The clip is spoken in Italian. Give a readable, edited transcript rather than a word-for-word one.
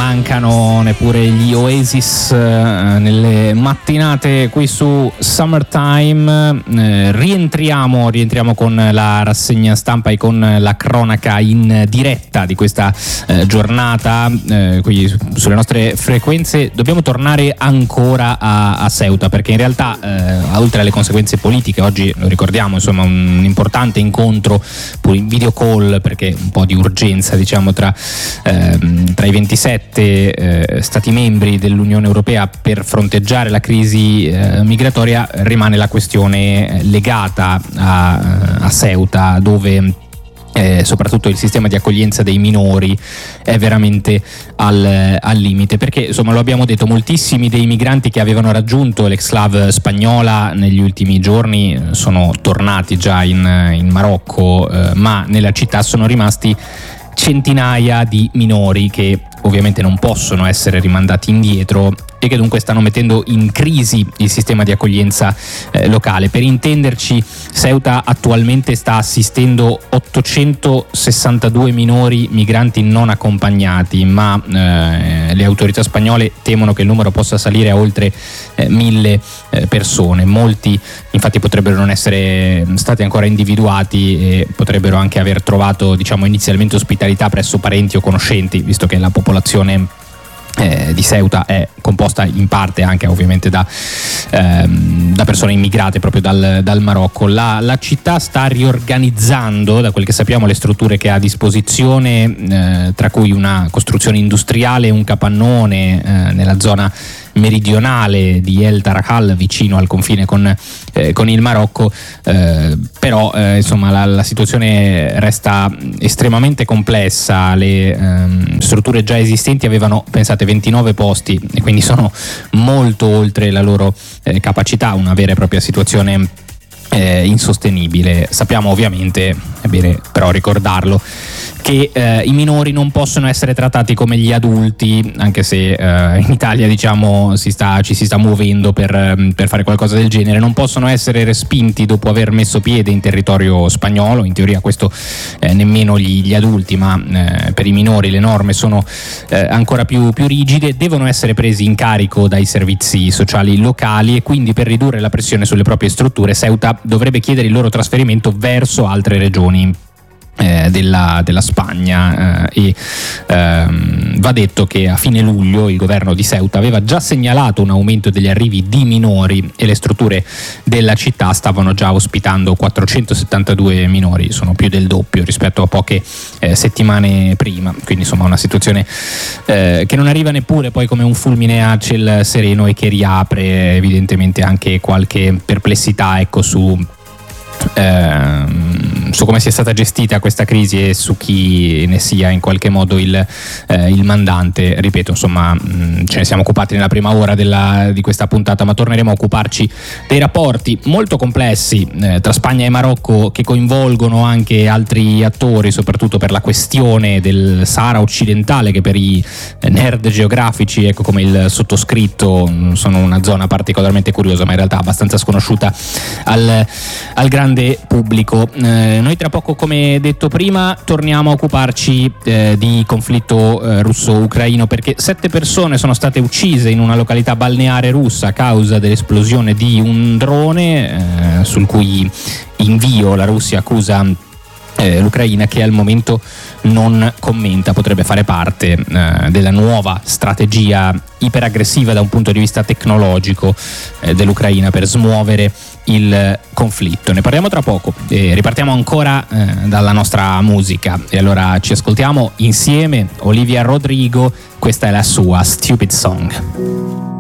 mancano neppure gli Oasis nelle mattinate qui su Summertime. Rientriamo con la rassegna stampa e con la cronaca in diretta di questa giornata qui sulle nostre frequenze. Dobbiamo tornare ancora a Ceuta, perché in realtà oltre alle conseguenze politiche, oggi lo ricordiamo, insomma, un importante incontro pure in video call, perché un po' di urgenza, diciamo, tra i 27 stati membri dell'Unione Europea per fronteggiare la crisi migratoria. Rimane la questione legata a Ceuta, dove soprattutto il sistema di accoglienza dei minori è veramente al limite, perché insomma, lo abbiamo detto, moltissimi dei migranti che avevano raggiunto l'exclave spagnola negli ultimi giorni sono tornati già in Marocco, ma nella città sono rimasti centinaia di minori che ovviamente non possono essere rimandati indietro e che dunque stanno mettendo in crisi il sistema di accoglienza locale. Per intenderci, Ceuta attualmente sta assistendo 862 minori migranti non accompagnati, ma le autorità spagnole temono che il numero possa salire a oltre 1000 persone. Molti infatti potrebbero non essere stati ancora individuati e potrebbero anche aver trovato, diciamo, inizialmente ospitalità presso parenti o conoscenti, visto che la popolazione di Ceuta è composta in parte anche ovviamente da persone immigrate proprio dal Marocco. La città sta riorganizzando, da quel che sappiamo, le strutture che ha a disposizione, tra cui una costruzione industriale e un capannone nella zona meridionale di El Tarakal, vicino al confine con il Marocco, però insomma la situazione resta estremamente complessa. Le strutture già esistenti avevano, pensate, 29 posti e quindi sono molto oltre la loro capacità, una vera e propria situazione insostenibile. Sappiamo ovviamente, è bene però ricordarlo, che i minori non possono essere trattati come gli adulti, anche se in Italia, diciamo, ci si sta muovendo per fare qualcosa del genere. Non possono essere respinti dopo aver messo piede in territorio spagnolo. In teoria questo nemmeno gli adulti, ma per i minori le norme sono ancora più rigide. Devono essere presi in carico dai servizi sociali locali e quindi, per ridurre la pressione sulle proprie strutture, Ceuta dovrebbe chiedere il loro trasferimento verso altre regioni della Spagna, e va detto che a fine luglio il governo di Ceuta aveva già segnalato un aumento degli arrivi di minori e le strutture della città stavano già ospitando 472 minori, sono più del doppio rispetto a poche settimane prima. Quindi insomma una situazione che non arriva neppure poi come un fulmine a ciel sereno e che riapre evidentemente anche qualche perplessità, ecco, su come sia stata gestita questa crisi e su chi ne sia in qualche modo il mandante. Ripeto, insomma, ce ne siamo occupati nella prima ora di questa puntata, ma torneremo a occuparci dei rapporti molto complessi tra Spagna e Marocco, che coinvolgono anche altri attori, soprattutto per la questione del Sahara occidentale, che per i nerd geografici, ecco, come il sottoscritto, sono una zona particolarmente curiosa, ma in realtà abbastanza sconosciuta al grande pubblico. Noi tra poco, come detto prima, torniamo a occuparci di conflitto russo-ucraino, perché 7 persone sono state uccise in una località balneare russa a causa dell'esplosione di un drone, sul cui invio la Russia accusa l'Ucraina, che al momento non commenta. Potrebbe fare parte della nuova strategia iperaggressiva da un punto di vista tecnologico dell'Ucraina per smuovere il conflitto. Ne parliamo tra poco e ripartiamo ancora dalla nostra musica, e allora ci ascoltiamo insieme Olivia Rodrigo. Questa è la sua Stupid Song.